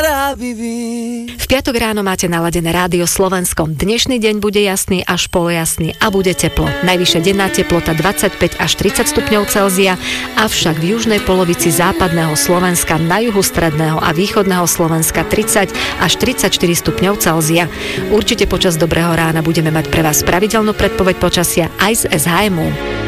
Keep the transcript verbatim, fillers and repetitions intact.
para vivir. V piatok ráno máte naladené Rádio Slovensko. Dnešný deň bude jasný až polojasný a bude teplo. Najvyššia denná teplota dvadsaťpäť až tridsať stupňov Celzia, avšak v južnej polovici západného Slovenska, na juhu stredného a východného Slovenska tridsať až tridsaťštyri stupňov Celzia. Určite počas dobrého rána budeme mať pre vás pravidelnú predpoveď počasia aj z es há em ú.